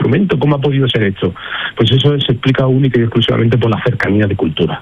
instrumento? ¿Cómo ha podido ser esto? Pues eso se explica única y exclusivamente por la cercanía de cultura.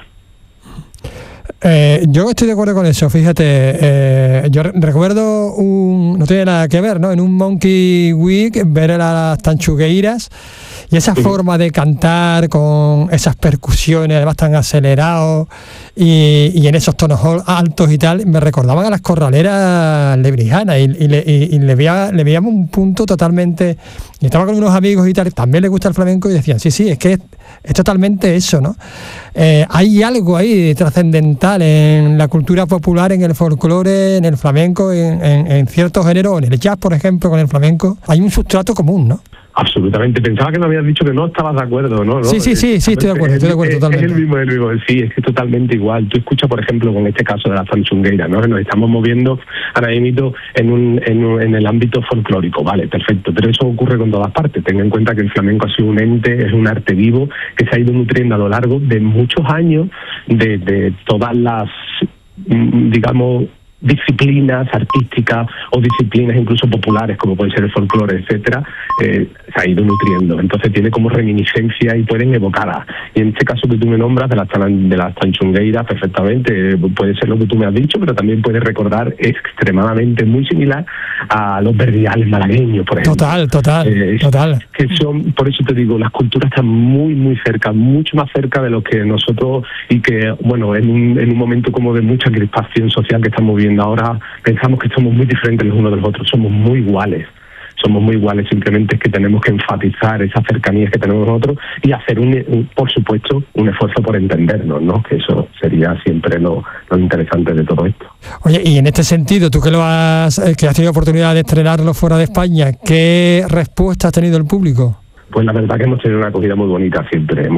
Yo estoy de acuerdo con eso, fíjate, yo recuerdo no tiene nada que ver, ¿no? En un Monkey Week ver a las tanchugueiras y esa forma de cantar con esas percusiones, además tan acelerados y en esos tonos altos y tal, me recordaban a las corraleras lebrijanas y le veíamos un punto totalmente. Y estaba con unos amigos y tal, también les gusta el flamenco y decían, sí, es que es totalmente eso, ¿no? Hay algo ahí trascendental en la cultura popular, en el folclore, en el flamenco, en ciertos géneros, en el jazz, por ejemplo, con el flamenco. Hay un sustrato común, ¿no? Absolutamente. Pensaba que me habías dicho que no estabas de acuerdo, ¿no? Sí, estoy de acuerdo totalmente. Es el mismo. Sí, es que es totalmente igual. Tú escuchas, por ejemplo, con este caso de la Tanchungueira, ¿no? Nos estamos moviendo ahora mismo en el ámbito folclórico, vale, perfecto. Pero eso ocurre con todas partes. Ten en cuenta que el flamenco ha sido un ente, es un arte vivo que se ha ido nutriendo a lo largo de muchos años de todas las, digamos, disciplinas artísticas o disciplinas incluso populares como puede ser el folclore, etcétera, se ha ido nutriendo. Entonces tiene como reminiscencia y pueden evocar y en este caso que tú me nombras de las tanchungueiras, perfectamente puede ser lo que tú me has dicho, pero también puede recordar extremadamente muy similar a los verdiales malagueños, por ejemplo. Total. Que son, por eso te digo, las culturas están muy cerca, mucho más cerca de lo que nosotros, y que bueno, en un momento como de mucha crispación social que estamos viendo ahora, pensamos que somos muy diferentes los unos de los otros, somos muy iguales, simplemente es que tenemos que enfatizar esas cercanías que tenemos nosotros y hacer por supuesto, un esfuerzo por entendernos, ¿no? Que eso sería siempre lo interesante de todo esto. Oye, y en este sentido, tú que has tenido oportunidad de estrenarlo fuera de España, ¿qué respuesta ha tenido el público? Pues la verdad que hemos tenido una acogida muy bonita siempre,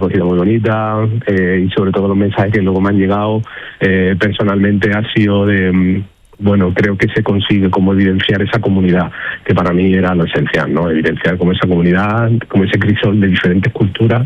y sobre todo los mensajes que luego me han llegado personalmente ha sido de, bueno, creo que se consigue como evidenciar esa comunidad, que para mí era lo esencial, ¿no? Evidenciar como esa comunidad, como ese crisol de diferentes culturas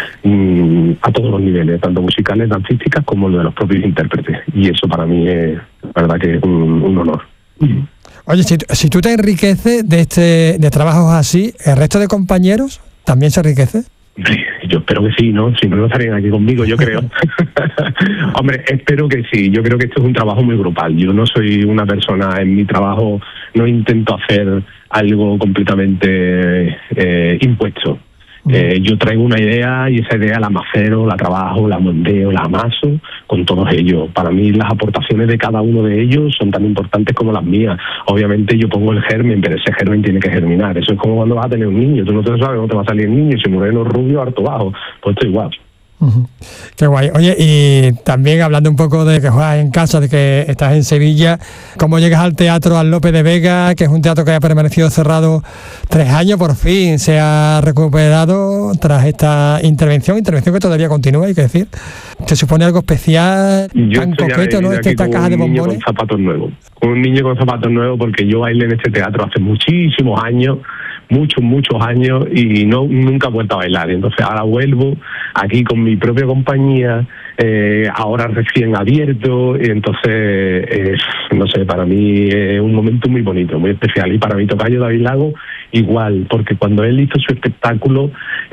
a todos los niveles, tanto musicales, dancísticas, como lo de los propios intérpretes, y eso para mí es, la verdad que es un honor. Oye, si tú te enriqueces de trabajos así, ¿el resto de compañeros también se enriquece? Sí, yo espero que sí, ¿no? Si no, no estarían aquí conmigo, yo creo. Hombre, espero que sí. Yo creo que esto es un trabajo muy grupal. Yo no soy una persona, en mi trabajo no intento hacer algo completamente impuesto. Yo traigo una idea y esa idea la macero, la trabajo, la moldeo, la amaso con todos ellos. Para mí las aportaciones de cada uno de ellos son tan importantes como las mías. Obviamente yo pongo el germen, pero ese germen tiene que germinar. Eso es como cuando vas a tener un niño. Tú no te sabes cómo te va a salir el niño, si moreno, rubio, harto bajo. Pues esto igual. Qué guay. Oye, y también hablando un poco de que juegas en casa, de que estás en Sevilla, ¿cómo llegas al teatro al Lope de Vega, que es un teatro que ha permanecido cerrado 3 años, por fin se ha recuperado tras esta intervención que todavía continúa, hay que decir? ¿Te supone algo especial, tan coqueto, ¿no? Esta caja de bombones? Un niño con zapatos nuevos, porque yo bailé en este teatro hace muchísimos años, muchos años, y nunca he vuelto a bailar. Y entonces ahora vuelvo aquí con mi propia compañía, ahora recién abierto, y entonces no sé, para mí es un momento muy bonito, muy especial. Y para mi tocayo David Lago igual, porque cuando él hizo su espectáculo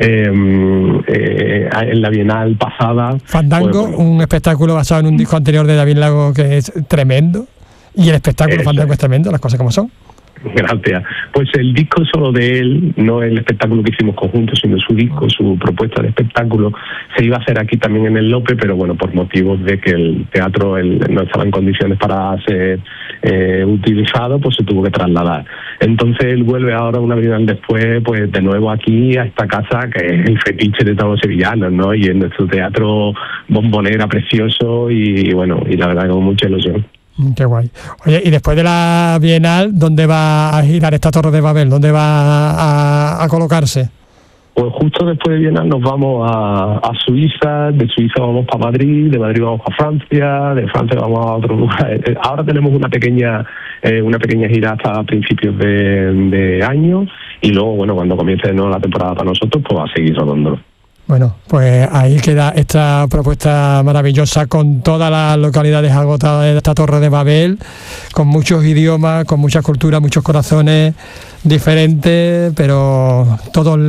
en la Bienal pasada, Fandango, pues, un espectáculo basado en un disco anterior de David Lago que es tremendo, y el espectáculo Fandango es tremendo, las cosas como son. Gracias. Pues el disco solo de él, no el espectáculo que hicimos conjunto, sino su disco, su propuesta de espectáculo, se iba a hacer aquí también en el Lope, pero bueno, por motivos de que el teatro no estaba en condiciones para ser utilizado, pues se tuvo que trasladar. Entonces él vuelve ahora una Bienal después, pues de nuevo aquí a esta casa, que es el fetiche de todos los sevillanos, ¿no? Y en nuestro teatro bombonera precioso, y bueno, y la verdad con mucha ilusión. Qué guay. Oye, y después de la Bienal, ¿dónde va a girar esta Torre de Babel? ¿Dónde va a colocarse? Pues justo después de Bienal nos vamos a Suiza, de Suiza vamos para Madrid, de Madrid vamos a Francia, de Francia vamos a otro lugar. Ahora tenemos una pequeña gira hasta principios de año, y luego, bueno, cuando comience de nuevo la temporada para nosotros, pues va a seguir rodándolo. Bueno, pues ahí queda esta propuesta maravillosa con todas las localidades agotadas de esta Torre de Babel, con muchos idiomas, con muchas culturas, muchos corazones diferentes, pero todos